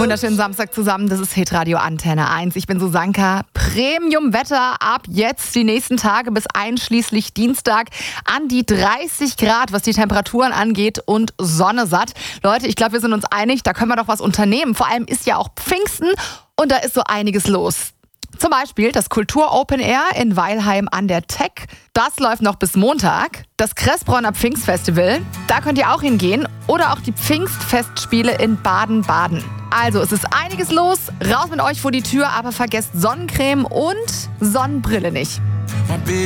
Wunderschönen Samstag zusammen, das ist Hitradio Antenne 1. Ich bin Susanka. Premium-Wetter ab jetzt die nächsten Tage bis einschließlich Dienstag an die 30 Grad, was die Temperaturen angeht und Sonne satt. Leute, ich glaube, wir sind uns einig, da können wir doch was unternehmen. Vor allem ist ja auch Pfingsten und da ist so einiges los. Zum Beispiel das Kultur Open Air in Weilheim an der Tech. Das läuft noch bis Montag. Das Kressbronner Pfingstfestival, da könnt ihr auch hingehen. Oder auch die Pfingstfestspiele in Baden-Baden. Also es ist einiges los. Raus mit euch vor die Tür, aber vergesst Sonnencreme und Sonnenbrille nicht.